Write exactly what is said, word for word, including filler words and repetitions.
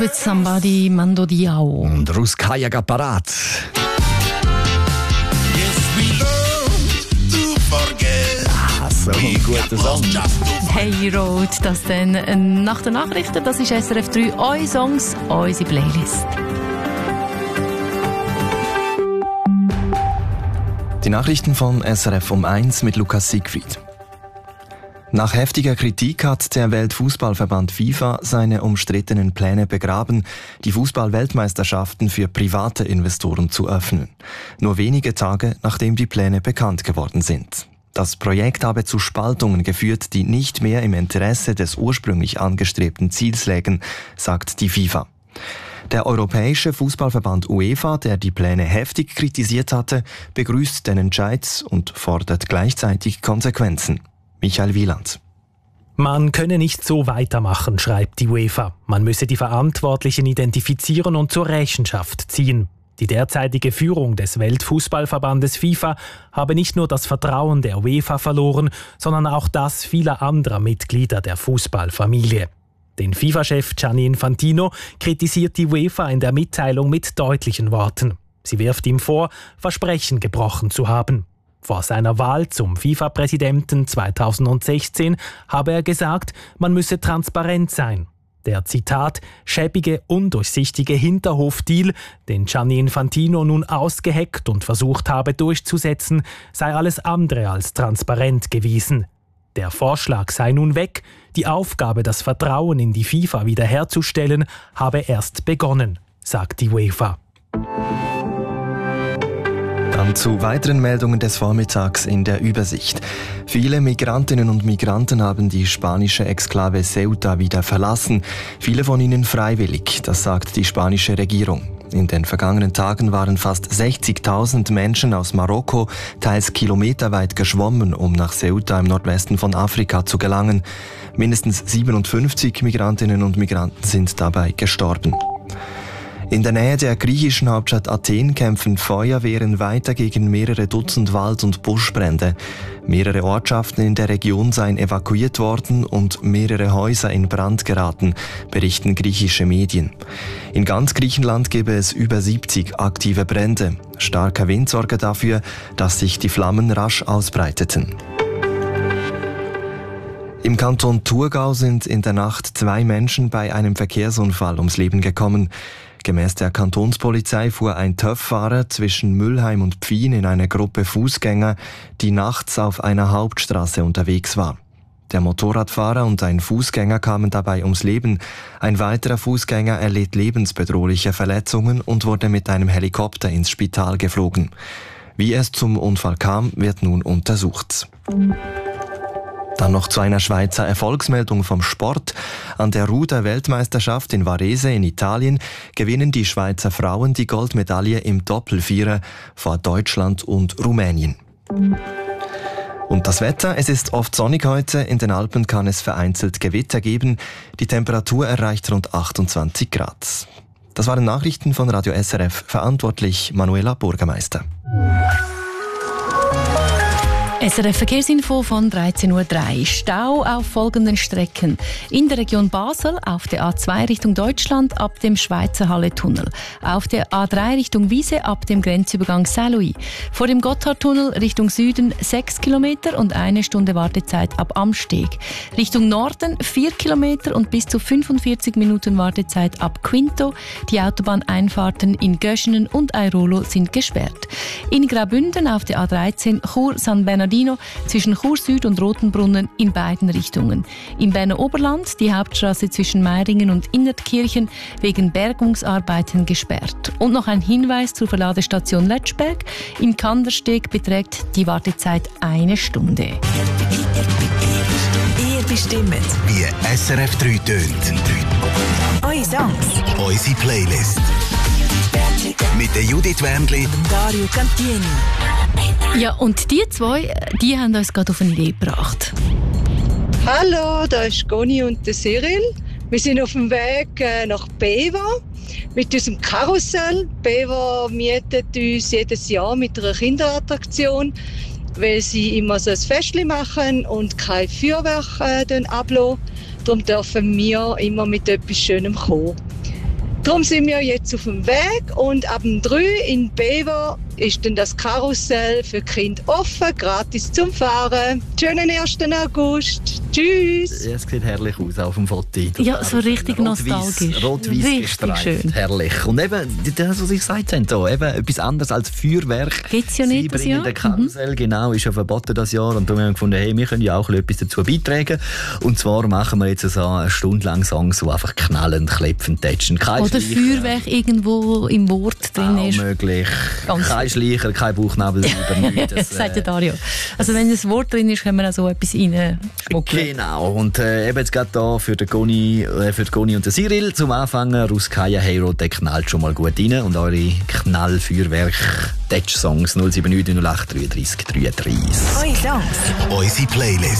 With somebody Mando Diao. Und Ruskaya Gaparat. Ah, so ein guter Song. Hey Road, das dann nach den Nachrichten. Das ist S R F drei, eure Songs, unsere Playlist. Die Nachrichten von S R F um eins mit Lukas Siegfried. Nach heftiger Kritik hat der Weltfußballverband FIFA seine umstrittenen Pläne begraben, die Fußball-Weltmeisterschaften für private Investoren zu öffnen. Nur wenige Tage, nachdem die Pläne bekannt geworden sind. Das Projekt habe zu Spaltungen geführt, die nicht mehr im Interesse des ursprünglich angestrebten Ziels lägen, sagt die FIFA. Der Europäische Fußballverband UEFA, der die Pläne heftig kritisiert hatte, begrüßt den Entscheid und fordert gleichzeitig Konsequenzen. Michael Wieland. Man könne nicht so weitermachen, schreibt die UEFA. Man müsse die Verantwortlichen identifizieren und zur Rechenschaft ziehen. Die derzeitige Führung des Weltfußballverbandes FIFA habe nicht nur das Vertrauen der UEFA verloren, sondern auch das vieler anderer Mitglieder der Fußballfamilie. Den FIFA-Chef Gianni Infantino kritisiert die UEFA in der Mitteilung mit deutlichen Worten. Sie wirft ihm vor, Versprechen gebrochen zu haben. Vor seiner Wahl zum FIFA-Präsidenten zweitausendsechzehn habe er gesagt, man müsse transparent sein. Der, Zitat, schäbige, undurchsichtige Hinterhofdeal, den Gianni Infantino nun ausgeheckt und versucht habe durchzusetzen, sei alles andere als transparent gewesen. Der Vorschlag sei nun weg, die Aufgabe, das Vertrauen in die FIFA wiederherzustellen, habe erst begonnen, sagt die UEFA. Dann zu weiteren Meldungen des Vormittags in der Übersicht. Viele Migrantinnen und Migranten haben die spanische Exklave Ceuta wieder verlassen. Viele von ihnen freiwillig, das sagt die spanische Regierung. In den vergangenen Tagen waren fast sechzigtausend Menschen aus Marokko teils kilometerweit geschwommen, um nach Ceuta im Nordwesten von Afrika zu gelangen. Mindestens siebenundfünfzig Migrantinnen und Migranten sind dabei gestorben. In der Nähe der griechischen Hauptstadt Athen kämpfen Feuerwehren weiter gegen mehrere Dutzend Wald- und Buschbrände. Mehrere Ortschaften in der Region seien evakuiert worden und mehrere Häuser in Brand geraten, berichten griechische Medien. In ganz Griechenland gebe es über siebzig aktive Brände. Starker Wind sorge dafür, dass sich die Flammen rasch ausbreiteten. Im Kanton Thurgau sind in der Nacht zwei Menschen bei einem Verkehrsunfall ums Leben gekommen. Gemäß der Kantonspolizei fuhr ein TÜV-Fahrer zwischen Mülheim und Pfien in eine Gruppe Fußgänger, die nachts auf einer Hauptstraße unterwegs war. Der Motorradfahrer und ein Fußgänger kamen dabei ums Leben. Ein weiterer Fußgänger erlitt lebensbedrohliche Verletzungen und wurde mit einem Helikopter ins Spital geflogen. Wie es zum Unfall kam, wird nun untersucht. Dann noch zu einer Schweizer Erfolgsmeldung vom Sport. An der Ruder-Weltmeisterschaft in Varese in Italien gewinnen die Schweizer Frauen die Goldmedaille im Doppelvierer vor Deutschland und Rumänien. Und das Wetter, es ist oft sonnig heute, in den Alpen kann es vereinzelt Gewitter geben. Die Temperatur erreicht rund achtundzwanzig Grad. Das waren Nachrichten von Radio S R F, verantwortlich Manuela Bürgermeister. S R F-Verkehrsinfo von dreizehn Uhr drei. Stau auf folgenden Strecken. In der Region Basel auf der A zwei Richtung Deutschland ab dem Schweizer Halle-Tunnel. Auf der A drei Richtung Wiese ab dem Grenzübergang Saint-Louis. Vor dem Gotthardtunnel Richtung Süden sechs Kilometer und eine Stunde Wartezeit ab Amsteg. Richtung Norden vier Kilometer und bis zu fünfundvierzig Minuten Wartezeit ab Quinto. Die Autobahneinfahrten in Göschenen und Airolo sind gesperrt. In Graubünden auf der A dreizehn Chur-San Bernardino zwischen Chur Süd und Rotenbrunnen in beiden Richtungen. Im Berner Oberland die Hauptstraße zwischen Meiringen und Innertkirchen wegen Bergungsarbeiten gesperrt. Und noch ein Hinweis zur Verladestation Letschberg. Im Kandersteg beträgt die Wartezeit eine Stunde. Ihr bestimmt, wie S R F drei tönt. eure Songs, Unsere Playlist. Mit der Judith Wendli und Dario Cantieni. Ja, und die zwei, die haben uns gerade auf eine Idee gebracht. Hallo, da ist Goni und der Cyril. Wir sind auf dem Weg nach Bewa mit unserem Karussell. Bewa mietet uns jedes Jahr mit einer Kinderattraktion, weil sie immer so ein Festchen machen und kein Feuerwerk äh, ablassen. Darum dürfen wir immer mit etwas Schönem kommen. Darum sind wir jetzt auf dem Weg und ab dem drei in Bever ist dann das Karussell für Kinder offen, gratis zum Fahren. Schönen ersten August. Tschüss. Ja, es sieht herrlich aus auf dem Foto. Ja, so richtig nostalgisch. Rot-weiß Richtig schön. Herrlich. Und eben, das, was ich gesagt habe, da, eben etwas anderes als Feuerwerk. Gibt's ja nicht das Jahr. Der Karussell, mhm. genau, ist ja verboten das Jahr. Und da haben wir gefunden, hey, wir können ja auch etwas dazu beitragen. Und zwar machen wir jetzt so eine Stunde lang Songs, die einfach knallen, klepfen, tätschen. Kein Oder Schleicher. Feuerwerk irgendwo im Wort drin auch ist. möglich. Ganz kein Schleicher, kein Bauchnabel, nichts. Das sagt der Dario. Also wenn ein Wort drin ist, können wir auch so etwas reinschmuggeln. Genau. Und äh, eben jetzt gerade da für den Goni, äh, für den Goni und den Cyril zum Anfangen. Ruskaya Hero, der knallt schon mal gut rein. Und eure Knallfeuerwerk-Touch-Songs null sieben neun null acht drei drei drei drei. Eure Songs. Unsere Playlist.